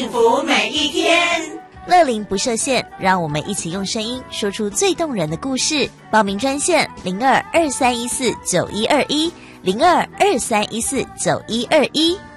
幸福每一天。 乐龄不设限，让我们一起用声音说出最动人的故事。报名专线0223149121，0223149121。